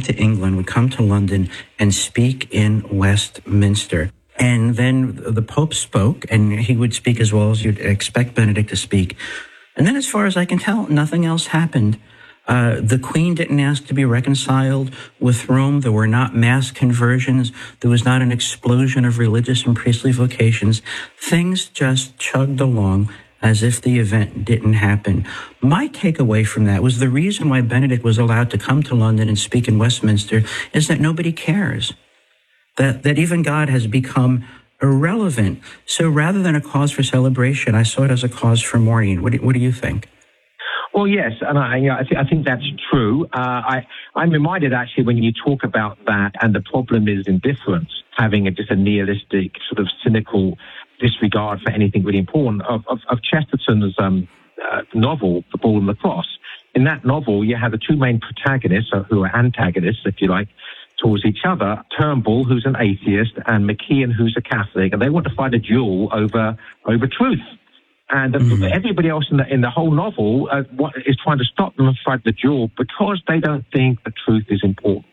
to England would come to London and speak in Westminster. And then the Pope spoke, and he would speak as well as you'd expect Benedict to speak. And then, as far as I can tell, nothing else happened. The Queen didn't ask to be reconciled with Rome. There were not mass conversions. There was not an explosion of religious and priestly vocations. Things just chugged along as if the event didn't happen. My takeaway from that was the reason why Benedict was allowed to come to London and speak in Westminster is that nobody cares. That even God has become irrelevant. So rather than a cause for celebration, I saw it as a cause for mourning. What do you think? Well, yes, and I think that's true. I'm reminded, actually, when you talk about that, and the problem is indifference, having just a nihilistic, sort of cynical disregard for anything really important, of Chesterton's novel, The Ball and the Cross. In that novel, you have the two main protagonists, who are antagonists, if you like, towards each other, Turnbull, who's an atheist, and McKeon, who's a Catholic, and they want to fight a duel over truth. And everybody else in the whole novel is trying to stop them and fight the duel because they don't think the truth is important.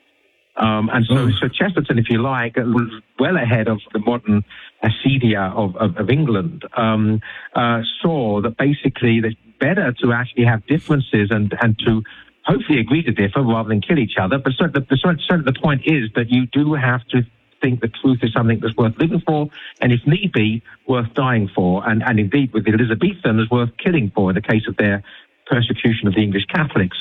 So Chesterton, if you like, was well ahead of the modern acedia of England, saw that basically it's better to actually have differences and to hopefully agree to differ rather than kill each other. But certainly the point is that you do have to think the truth is something that's worth living for, and if need be, worth dying for, and indeed with the Elizabethans, worth killing for in the case of their persecution of the English Catholics.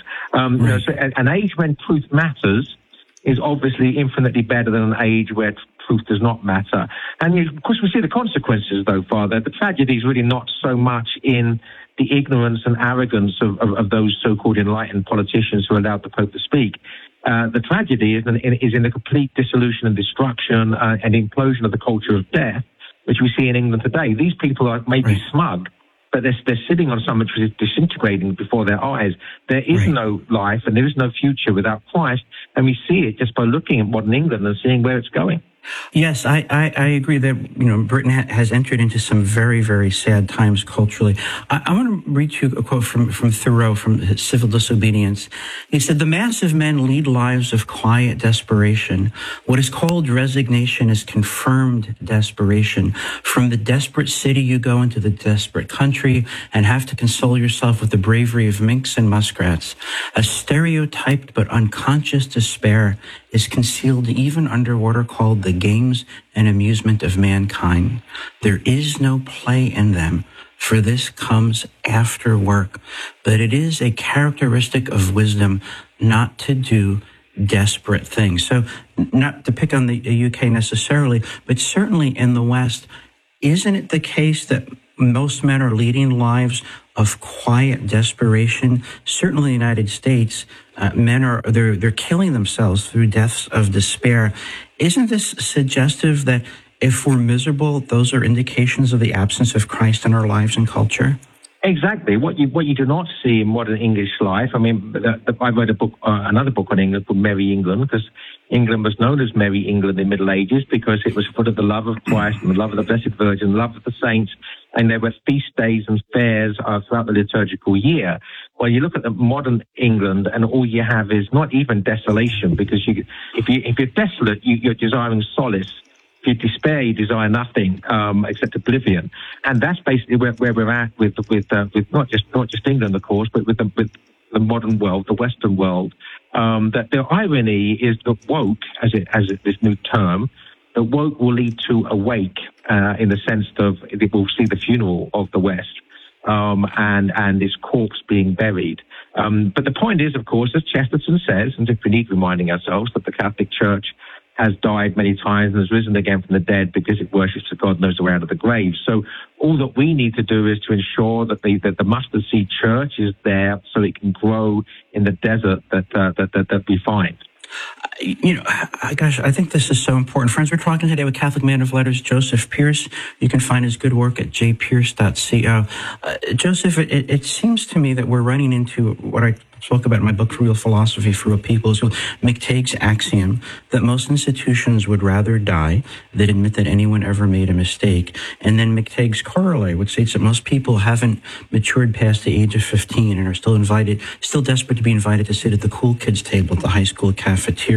So an age when truth matters is obviously infinitely better than an age where truth does not matter. And of course, we see the consequences, though, Father. The tragedy is really not so much in the ignorance and arrogance of those so-called enlightened politicians who allowed the Pope to speak. The tragedy is in the complete dissolution and destruction and implosion of the culture of death, which we see in England today. These people are maybe smug, but they're sitting on something which is disintegrating before their eyes. There is no life and there is no future without Christ, and we see it just by looking at modern England and seeing where it's going. Yes, I agree that Britain has entered into some very, very sad times culturally. I want to read you a quote from Thoreau from Civil Disobedience. He said, "The mass of men lead lives of quiet desperation. What is called resignation is confirmed desperation. From the desperate city you go into the desperate country and have to console yourself with the bravery of minks and muskrats. A stereotyped but unconscious despair is concealed even under what are called the games and amusement of mankind. There is no play in them, for this comes after work. But it is a characteristic of wisdom not to do desperate things." So not to pick on the UK necessarily, but certainly in the West, isn't it the case that most men are leading lives of quiet desperation? Certainly in the United States, men they're killing themselves through deaths of despair. Isn't this suggestive that if we're miserable, those are indications of the absence of Christ in our lives and culture? Exactly. What you do not see in modern English life. I mean, I read another book on England called Merry England, because England was known as Merry England in the Middle Ages because it was full of the love of Christ and the love of the Blessed Virgin, the love of the saints, and there were feast days and fairs throughout the liturgical year. Well, you look at the modern England, and all you have is not even desolation, because if you're desolate, you're desiring solace. If you despair, you desire nothing except oblivion, and that's basically where we're at with not just England, of course, but with the modern world, the Western world. That the irony is that woke, as this new term, the woke will lead to awake in the sense of it will see the funeral of the West and its corpse being buried. But the point is, of course, as Chesterton says, and if we need reminding ourselves that the Catholic Church has died many times and has risen again from the dead because it worships the God knows the way out of the grave. So all that we need to do is to ensure that the mustard seed church is there so it can grow in the desert that we find. I think this is so important. Friends, we're talking today with Catholic man of letters, Joseph Pearce. You can find his good work at jpearce.co. Joseph, it seems to me that we're running into what I spoke about in my book, Real Philosophy for Real People, is McTague's axiom that most institutions would rather die than admit that anyone ever made a mistake. And then McTague's corollary, which states that most people haven't matured past the age of 15 and are still desperate to be invited to sit at the cool kids table at the high school cafeteria.